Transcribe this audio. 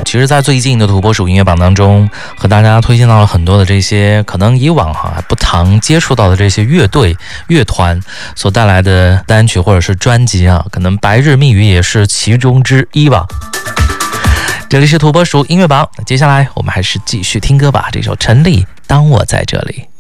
其实在最近的土拨鼠音乐榜当中，和大家推荐到了很多的这些可能以往还不常接触到的这些乐队乐团所带来的单曲或者是专辑啊，可能白日密语也是其中之一吧。这里是土拨鼠音乐榜，接下来我们还是继续听歌吧，这首陈粒当我在这里。